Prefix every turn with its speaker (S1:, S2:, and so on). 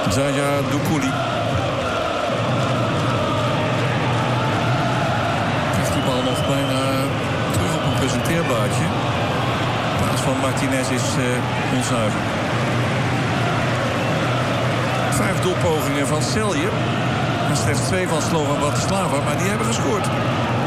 S1: Zaja Doukouli. Krijgt die bal nog bijna terug op een presenteerblaadje. De paas van Martinez is onzuiver. 5 doelpogingen van Celje. En slechts 2 van Slovan Bratislava, maar die hebben gescoord.